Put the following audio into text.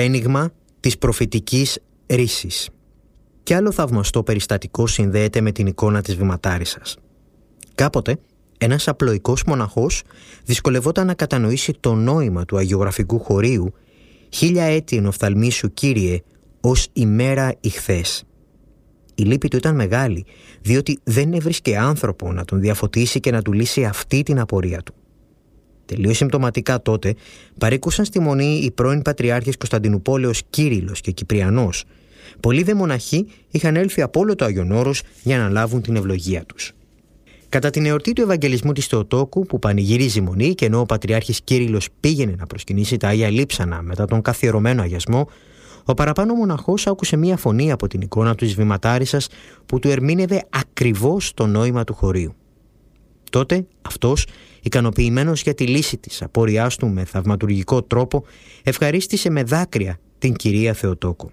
ένιγμα της προφητικής ρύσης. Κι άλλο θαυμαστό περιστατικό συνδέεται με την εικόνα της βηματάρισσας. Κάποτε, ένας απλοϊκός μοναχός δυσκολευόταν να κατανοήσει το νόημα του αγιογραφικού χωρίου «1000 έτη εν οφθαλμίσου, Κύριε, ως ημέρα ηχθές». Η λύπη του ήταν μεγάλη, διότι δεν έβρισκε άνθρωπο να τον διαφωτίσει και να του λύσει αυτή την απορία του. Τελείως συμπτωματικά τότε παρήκουσαν στη μονή οι πρώην πατριάρχες Κωνσταντινουπόλεως Κύριλλος και Κυπριανός. Πολλοί δε μοναχοί είχαν έλθει από όλο το Άγιον Όρος για να λάβουν την ευλογία τους. Κατά την εορτή του Ευαγγελισμού της Θεοτόκου, που πανηγυρίζει η μονή, και ενώ ο πατριάρχης Κύριλλος πήγαινε να προσκυνήσει τα Άγια Λείψανα μετά τον καθιερωμένο αγιασμό, ο παραπάνω μοναχός άκουσε μία φωνή από την εικόνα του της βηματάρισσας που του ερμήνευε ακριβώς το νόημα του χωρίου. Τότε αυτός, ικανοποιημένος για τη λύση της απορριάς του με θαυματουργικό τρόπο, ευχαρίστησε με δάκρυα την κυρία Θεοτόκου.